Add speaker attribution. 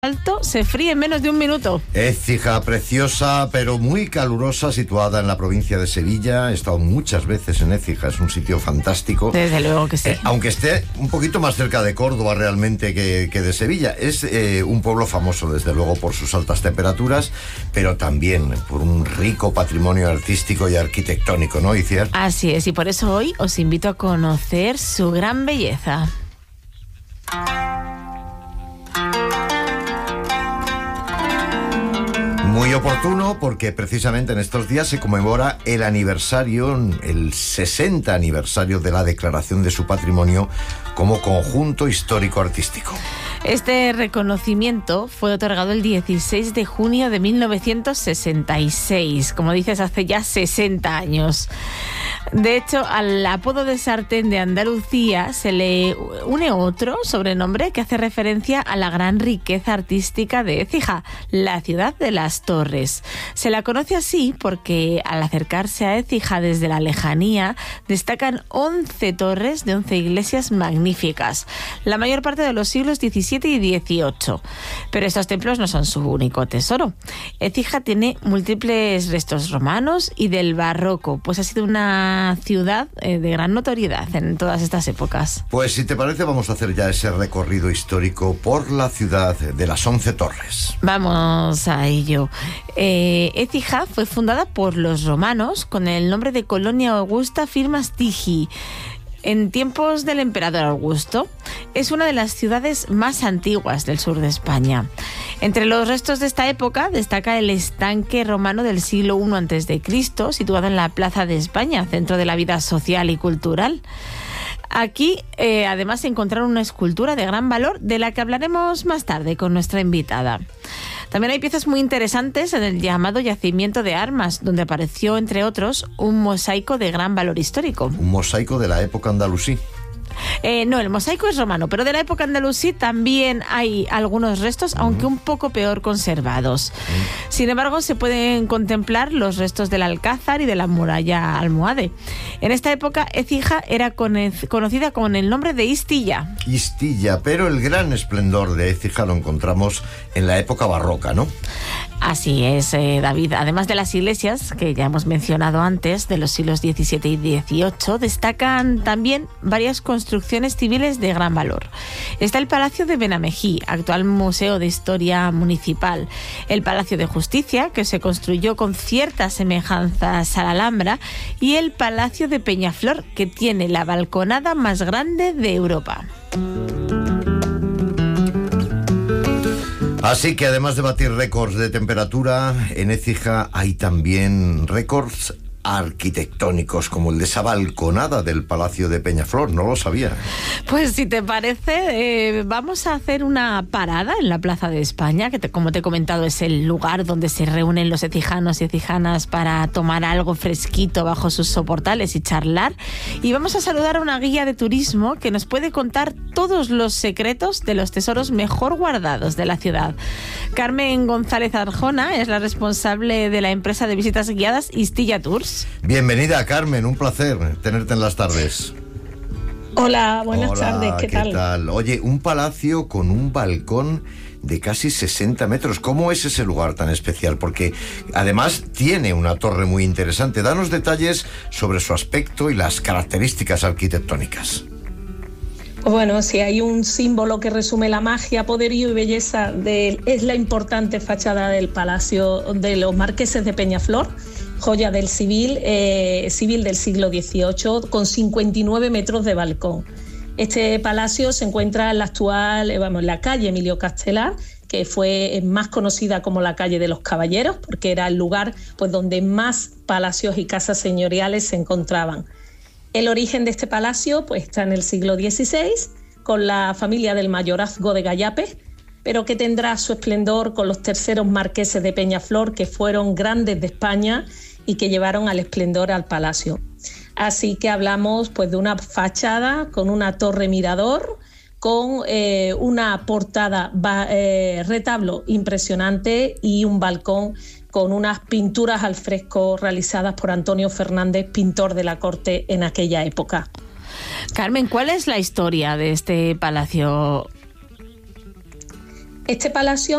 Speaker 1: alto se fríe en menos de un minuto.
Speaker 2: Écija, preciosa pero muy calurosa, situada en la provincia de Sevilla. He estado muchas veces en Écija, es un sitio fantástico.
Speaker 1: Desde luego que sí.
Speaker 2: Aunque esté un poquito más cerca de Córdoba realmente que de Sevilla. Es un pueblo famoso desde luego por sus altas temperaturas, pero también por un rico patrimonio artístico y arquitectónico, ¿no, Iciar?
Speaker 1: Así es, y por eso hoy os invito a conocer su gran belleza.
Speaker 2: Muy oportuno porque precisamente en estos días se conmemora el aniversario, el 60 aniversario de la declaración de su patrimonio como conjunto histórico-artístico.
Speaker 1: Este reconocimiento fue otorgado el 16 de junio de 1966, como dices, hace ya 60 años. De hecho, al apodo de Sartén de Andalucía se le une otro sobrenombre que hace referencia a la gran riqueza artística de Écija, la ciudad de las Torres. Se la conoce así porque al acercarse a Écija desde la lejanía destacan 11 torres de 11 iglesias magníficas, la mayor parte de los siglos XVII y XVIII. Pero estos templos no son su único tesoro. Écija tiene múltiples restos romanos y del barroco, pues ha sido una ciudad de gran notoriedad en todas estas épocas.
Speaker 2: Pues si te parece vamos a hacer ya ese recorrido histórico por la ciudad de las 11 torres.
Speaker 1: Vamos a ello. Écija fue fundada por los romanos con el nombre de Colonia Augusta Firma Stigi. En tiempos del emperador Augusto, es una de las ciudades más antiguas del sur de España. Entre los restos de esta época destaca el estanque romano del siglo I a.C., situado en la Plaza de España, centro de la vida social y cultural. Aquí, además, se encontraron una escultura de gran valor, de la que hablaremos más tarde con nuestra invitada. También hay piezas muy interesantes en el llamado Yacimiento de Armas, donde apareció, entre otros, un mosaico de gran valor histórico.
Speaker 2: Un mosaico de la época andalusí.
Speaker 1: No, el mosaico es romano, pero de la época andalusí también hay algunos restos, aunque un poco peor conservados. Sin embargo, se pueden contemplar los restos del Alcázar y de la muralla almohade. En esta época, Écija era conocida con el nombre de Istilla.
Speaker 2: Istilla, pero el gran esplendor de Écija lo encontramos en la época barroca, ¿no?
Speaker 1: Así es, David. Además de las iglesias, que ya hemos mencionado antes, de los siglos XVII y XVIII, destacan también varias construcciones civiles de gran valor. Está el Palacio de Benamejí, actual Museo de Historia Municipal, el Palacio de Justicia, que se construyó con ciertas semejanzas a la Alhambra, y el Palacio de Peñaflor, que tiene la balconada más grande de Europa.
Speaker 2: Así que además de batir récords de temperatura, en Écija hay también récords arquitectónicos, como el de esa balconada del Palacio de Peñaflor. No lo sabía.
Speaker 1: Pues si te parece, vamos a hacer una parada en la Plaza de España, que como te he comentado es el lugar donde se reúnen los écijanos y écijanas para tomar algo fresquito bajo sus soportales y charlar. Y vamos a saludar a una guía de turismo que nos puede contar todos los secretos de los tesoros mejor guardados de la ciudad. Carmen González Arjona es la responsable de la empresa de visitas guiadas Istilla Tours.
Speaker 2: Bienvenida, Carmen, un placer tenerte en las tardes.
Speaker 3: Hola, buenas tardes, ¿qué tal?
Speaker 2: Oye, un palacio con un balcón de casi 60 metros. ¿Cómo es ese lugar tan especial? Porque además tiene una torre muy interesante. Danos detalles sobre su aspecto y las características arquitectónicas.
Speaker 3: Bueno, si hay un símbolo que resume la magia, poderío y belleza es la imponente fachada del Palacio de los Marqueses de Peñaflor, joya del civil del siglo XVIII, con 59 metros de balcón. Este palacio se encuentra en la actual, en la calle Emilio Castelar, que fue más conocida como la calle de los Caballeros, porque era el lugar pues, donde más palacios y casas señoriales se encontraban. El origen de este palacio pues, está en el siglo XVI, con la familia del mayorazgo de Gallapes, pero que tendrá su esplendor con los terceros marqueses de Peñaflor, que fueron grandes de España y que llevaron al esplendor al palacio. Así que hablamos pues, de una fachada con una torre mirador, con una portada retablo impresionante y un balcón con unas pinturas al fresco realizadas por Antonio Fernández, pintor de la corte en aquella época.
Speaker 1: Carmen, ¿cuál es la historia de este palacio?
Speaker 3: Este palacio